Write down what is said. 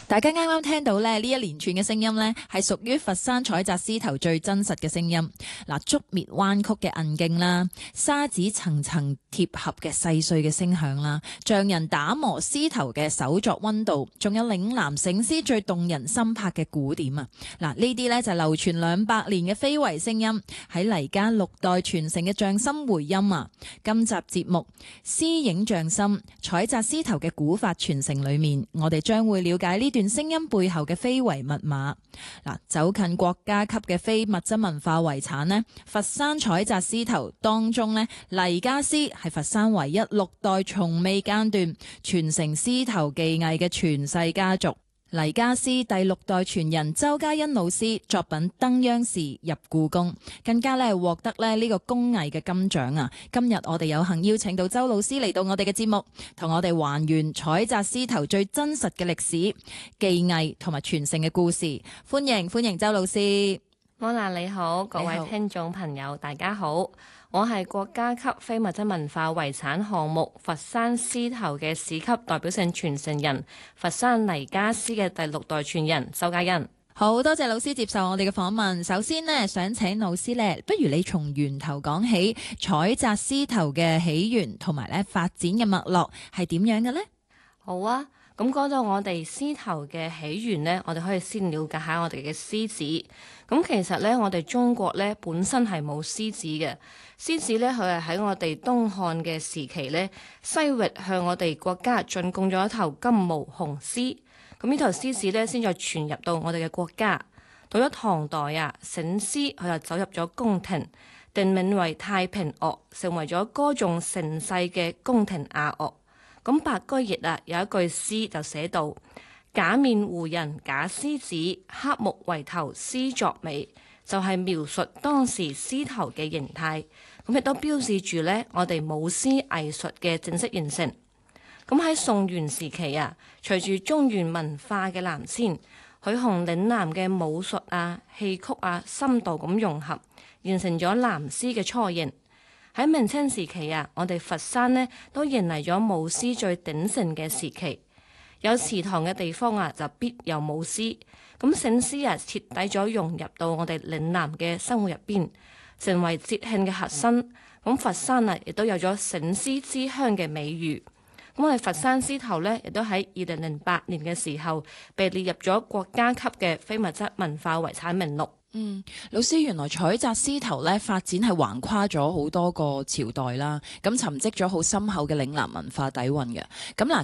大家啱啱聽到咧呢一連串嘅聲音呢，係屬於佛山採摘獅頭最真實嘅聲音。嗱，竹篾彎曲嘅韌勁啦，沙子層層貼合嘅細碎嘅聲響啦，匠人打磨獅頭嘅手作溫度，仲有嶺南醒獅最動人心魄嘅鼓點啊！嗱，呢啲呢就流傳200年嘅非遺聲音，喺黎家6代傳承嘅匠心回音啊！今集節目獅影匠心採摘獅頭嘅古法傳承裏面，我哋將會了解呢段聲音背後嘅非遺密碼。嗱，走近國家級嘅非物質文化遺產呢，佛山採摘獅頭當中呢，黎家獅係佛山唯一6代從未間斷傳承獅頭技藝嘅傳世家族。黎家獅第6代傳人周嘉欣老師作品《登央視》入故宮，更加咧獲得呢個工藝嘅金獎啊！今日我哋有幸邀請到周老師嚟到我哋嘅節目，同我哋還原採摘獅頭最真實嘅歷史、技藝同埋傳承嘅故事。歡迎周老師。 摩娜你好，各位聽眾朋友大家好，我係國家級非物質文化遺產項目佛山獅頭嘅市級代表性傳承人，佛山黎家獅嘅第6代傳人周嘉欣。 好多謝老師接受我哋嘅訪問。首先呢，想請老師呢，不如你從源頭講起，採摘獅頭嘅起源同埋咧發展嘅脈絡係點樣嘅呢？ 好啊。咁講到我哋獅頭嘅起源呢，我哋可以先了解下我哋嘅獅子。咁其實呢，我哋中國呢本身係冇獅子嘅。獅子呢，佢係喺我哋東漢嘅時期呢，西域向我哋國家進貢咗一頭金毛雄獅。咁呢頭獅子呢，先再傳入到我哋嘅國家。到咗唐代啊，醒獅佢就走入咗宮廷，定名為太平樂，成為咗歌頌盛世嘅宮廷雅樂。咁白居易啊有一句詩就寫到：假面胡人假獅子，黑目為頭獅作美，就係描述當時獅頭嘅形態。咁亦都標示住呢我哋舞獅藝術嘅正式形成。咁喺宋元時期啊，隨住中原文化嘅南遷，佢同嶺南嘅武術啊、戲曲啊深度咁融合，形成咗南獅嘅雛形。喺明清時期啊，我哋佛山呢都迎嚟咗舞獅最鼎盛嘅時期。有祠堂嘅地方啊，就必有舞獅。咁醒獅啊，徹底咗融入到我哋嶺南嘅生活入邊，成為節慶嘅核心。咁佛山啊，亦都有咗醒獅之鄉嘅美譽。咁我哋佛山獅頭呢，亦都喺2008年嘅時候被列入咗國家級嘅非物質文化遺產名錄。 老師，原來採摘獅頭咧發展係橫跨咗好多個朝代啦，咁沉積咗好深厚嘅嶺南文化底蘊嘅。咁嗱，